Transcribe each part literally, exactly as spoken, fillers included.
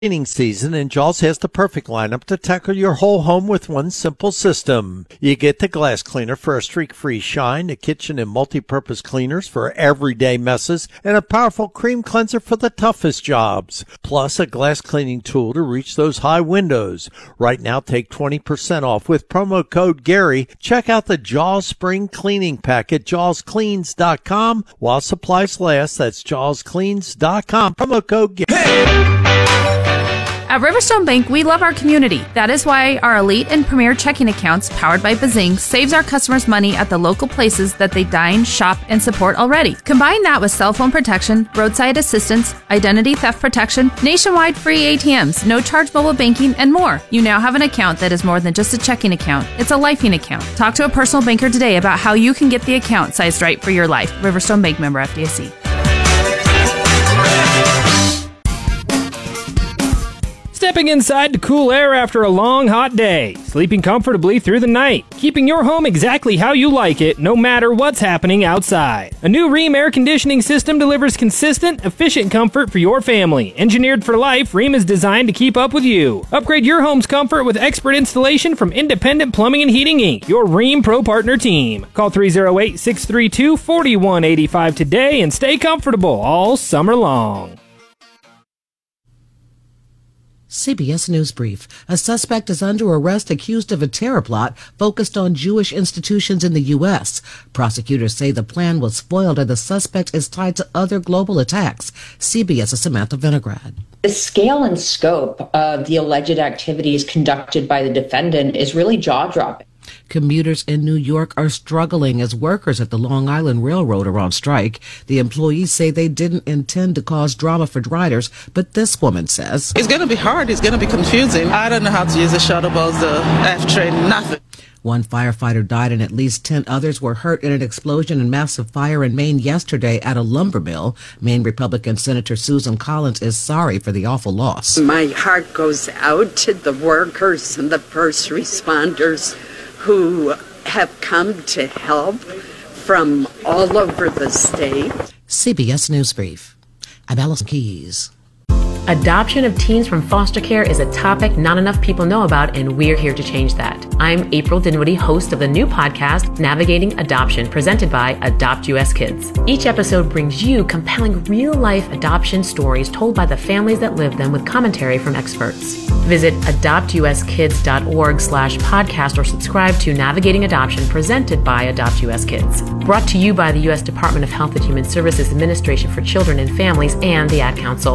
Cleaning season, and Jaws has the perfect lineup to tackle your whole home with one simple system. You get the glass cleaner for a streak-free shine, a kitchen and multi-purpose cleaners for everyday messes, and a powerful cream cleanser for the toughest jobs. Plus, a glass cleaning tool to reach those high windows. Right now, take twenty percent off with promo code Gary. Check out the Jaws Spring Cleaning Pack at jaws cleans dot com while supplies last. That's jaws cleans dot com. Promo code Gary. Hey! At Riverstone Bank, we love our community. That is why our elite and premier checking accounts, powered by Bazing, saves our customers money at the local places that they dine, shop, and support already. Combine that with cell phone protection, roadside assistance, identity theft protection, nationwide free A T Ms, no-charge mobile banking, and more. You now have an account that is more than just a checking account. It's a lifing account. Talk to a personal banker today about how you can get the account sized right for your life. Riverstone Bank, member F D I C. Stepping inside to cool air after a long, hot day. Sleeping comfortably through the night. Keeping your home exactly how you like it, no matter what's happening outside. A new Rheem air conditioning system delivers consistent, efficient comfort for your family. Engineered for life, Rheem is designed to keep up with you. Upgrade your home's comfort with expert installation from Independent Plumbing and Heating, Incorporated, your Rheem Pro Partner team. Call three oh eight, six three two, four one eight five today and stay comfortable all summer long. C B S News Brief. A suspect is under arrest accused of a terror plot focused on Jewish institutions in the U S. Prosecutors say the plan was foiled and the suspect is tied to other global attacks. CBS's Samantha Vinograd. The scale and scope of the alleged activities conducted by the defendant is really jaw-dropping. Commuters in New York are struggling as workers at the Long Island Railroad are on strike. The employees say they didn't intend to cause drama for riders, but this woman says, it's going to be hard. It's going to be confusing. I don't know how to use the shuttle bus, the F train, nothing. One firefighter died and at least ten others were hurt in an explosion and massive fire in Maine yesterday at a lumber mill. Maine Republican Senator Susan Collins is sorry for the awful loss. My heart goes out to the workers and the first responders who have come to help from all over the state. C B S News Brief. I'm Allison Keys. Adoption of teens from foster care is a topic not enough people know about, and we're here to change that. I'm April Dinwiddie, host of the new podcast, Navigating Adoption, presented by Adopt U S Kids. Each episode brings you compelling real-life adoption stories told by the families that live them with commentary from experts. Visit adopt u s kids dot org slash podcast or subscribe to Navigating Adoption, presented by Adopt U S Kids. Brought to you by the U S Department of Health and Human Services Administration for Children and Families and the Ad Council.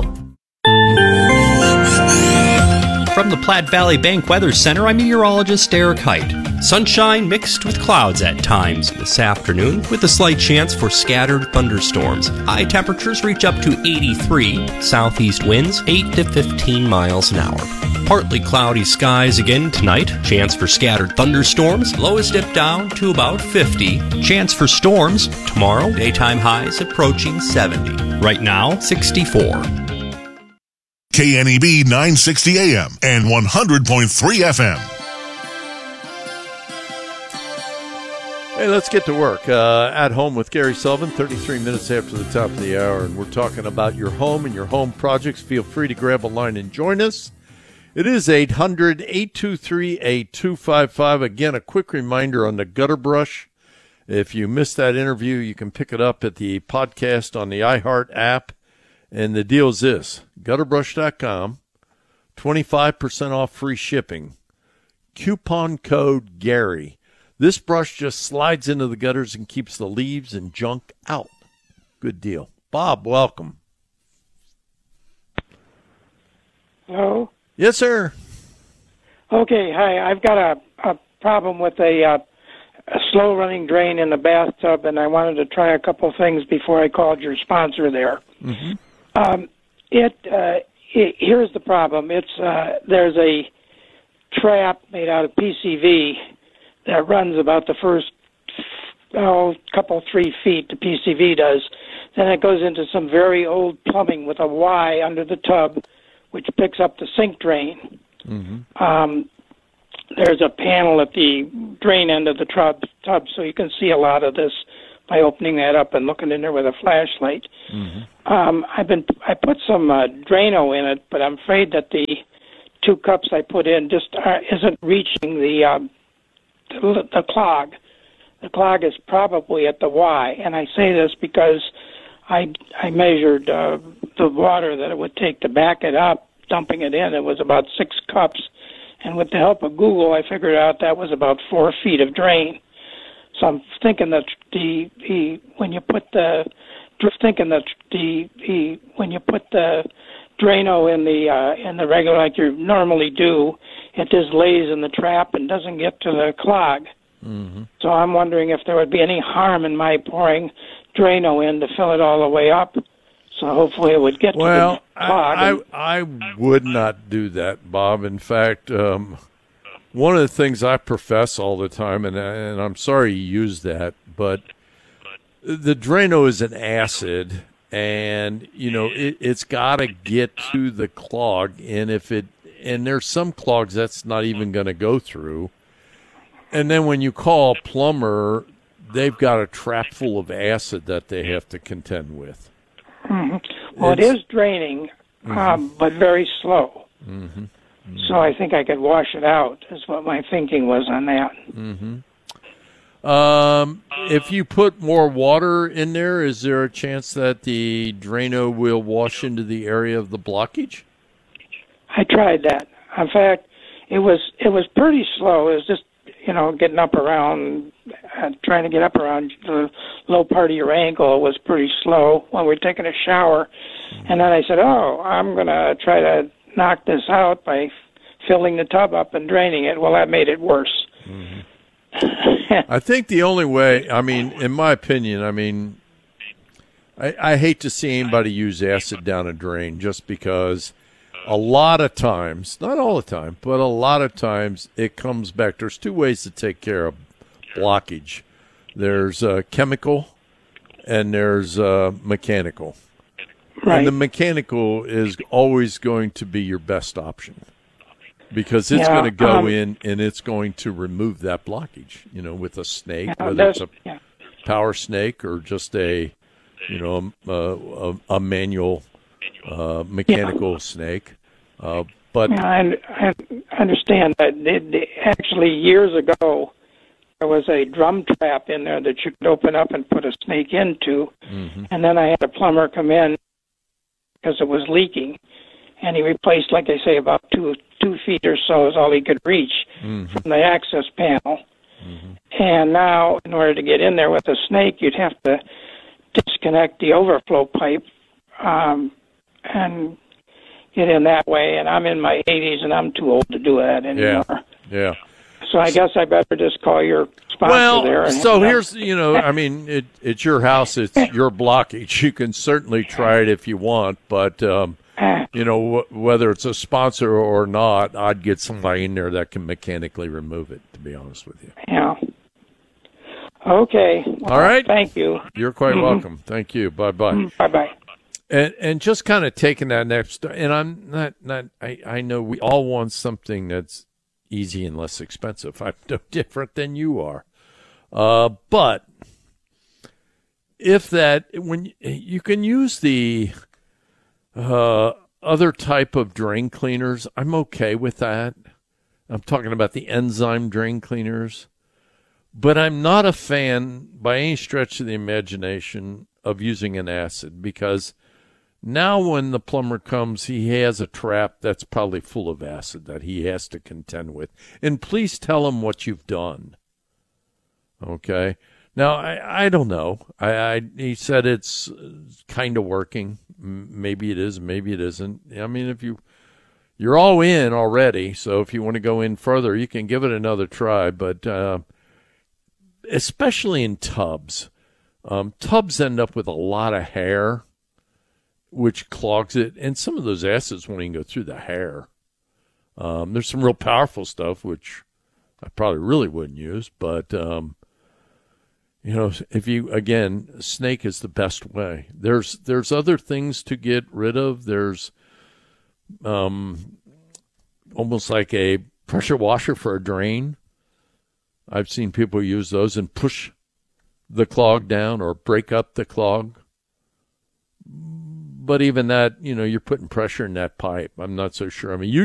From the Platte Valley Bank Weather Center, I'm meteorologist Eric Height. Sunshine mixed with clouds at times this afternoon, with a slight chance for scattered thunderstorms. High temperatures reach up to eighty-three. Southeast winds eight to fifteen miles an hour. Partly cloudy skies again tonight. Chance for scattered thunderstorms. Lows dip down to about fifty. Chance for storms tomorrow. Daytime highs approaching seventy. Right now, sixty-four. K N E B nine sixty A M and one hundred point three F M. Hey, let's get to work. Uh, at Home with Gary Sullivan, thirty-three minutes after the top of the hour, and we're talking about your home and your home projects. Feel free to grab a line and join us. It is eight hundred, eight two three, eight two five five. Again, a quick reminder on the gutter brush. If you missed that interview, you can pick it up at the podcast on the iHeart app. And the deal is this, gutter brush dot com, twenty-five percent off free shipping. Coupon code Gary. This brush just slides into the gutters and keeps the leaves and junk out. Good deal. Bob, welcome. Hello? Yes, sir. Okay, hi. I've got a, a problem with a, uh, a slow-running drain in the bathtub, and I wanted to try a couple things before I called your sponsor there. Mm-hmm. Um, it, uh, it here's the problem. It's uh, there's a trap made out of P C V that runs about the first oh couple three feet. The P C V does. Then it goes into some very old plumbing with a Y under the tub, which picks up the sink drain. Mm-hmm. Um, there's a panel at the drain end of the tub, tub, so you can see a lot of this by opening that up and looking in there with a flashlight. Mm-hmm. Um, I've been I put some uh, Drano in it, but I'm afraid that the two cups I put in just are, isn't reaching the, um, the the clog. The clog is probably at the Y, and I say this because I I measured uh, the water that it would take to back it up, dumping it in. It was about six cups, and with the help of Google, I figured out that was about four feet of drain. So I'm thinking that the the when you put the thinking that the the when you put the Drano in the uh, in the regular like you normally do, it just lays in the trap and doesn't get to the clog. Mm-hmm. So I'm wondering if there would be any harm in my pouring Drano in to fill it all the way up. So hopefully it would get well, to the clog. I, I, I would not do that, Bob. In fact, um, one of the things I profess all the time, and, and I'm sorry you use that, but the Drano is an acid, and, you know, it, it's got to get to the clog. And if it and there's some clogs that's not even going to go through. And then when you call a plumber, they've got a trap full of acid that they have to contend with. Mm-hmm. Well, It's, it is draining, mm-hmm. um, but very slow. Mm-hmm. Mm-hmm. So I think I could wash it out, is what my thinking was on that. Mm-hmm. Um, if you put more water in there, is there a chance that the Drano will wash into the area of the blockage? I tried that. In fact, it was it was pretty slow. It was just, you know, getting up around, uh, trying to get up around the low part of your ankle was pretty slow when we were taking a shower. And then I said, oh, I'm going to try to knock this out by filling the tub up and draining it. Well, that made it worse. Mm-hmm. I think the only way, I mean, in my opinion, I mean, I, I hate to see anybody use acid down a drain just because a lot of times, not all the time, but a lot of times it comes back. There's two ways to take care of blockage. There's uh, chemical and there's uh, mechanical. Right. And the mechanical is always going to be your best option because it's yeah, going to go um, in and it's going to remove that blockage, you know, with a snake, yeah, whether it's a yeah. power snake or just a, you know, a, a, a manual uh, mechanical yeah. snake. Uh, but yeah, I, I understand that. They, they, actually, years ago, there was a drum trap in there that you could open up and put a snake into, mm-hmm. and then I had a plumber come in because it was leaking, and he replaced, like I say, about two two feet or so is all he could reach mm-hmm. from the access panel. Mm-hmm. And now, in order to get in there with a snake, you'd have to disconnect the overflow pipe um, and get in that way. And I'm in my eighties, and I'm too old to do that anymore. Yeah, yeah. So I guess I better just call your sponsor well, there. And so here's, you know, I mean, it, it's your house, it's your blockage. You can certainly try it if you want, but, um, you know, w- whether it's a sponsor or not, I'd get somebody in there that can mechanically remove it, to be honest with you. Yeah. Okay. Well, all right. Thank you. You're quite mm-hmm. welcome. Thank you. Bye-bye. Mm, bye-bye. And and just kind of taking that next, and I'm not, not I, I know we all want something that's easy and less expensive. I'm no different than you are. Uh, but if that, when you can use the uh, other type of drain cleaners, I'm okay with that. I'm talking about the enzyme drain cleaners. But I'm not a fan, by any stretch of the imagination, of using an acid because now when the plumber comes, he has a trap that's probably full of acid that he has to contend with. And please tell him what you've done. Okay? Now, I, I don't know. I, I he said it's kind of working. Maybe it is, maybe it isn't. I mean, if you, you're all in already, so if you want to go in further, you can give it another try. But uh, especially in tubs, um, tubs end up with a lot of hair, which clogs it, and some of those acids won't even go through the hair. Um, there's some real powerful stuff, which I probably really wouldn't use, but, um, you know, if you, again, snake is the best way. There's there's other things to get rid of. There's um, almost like a pressure washer for a drain. I've seen people use those and push the clog down or break up the clog. But even that, you know, you're putting pressure in that pipe. I'm not so sure. I mean, you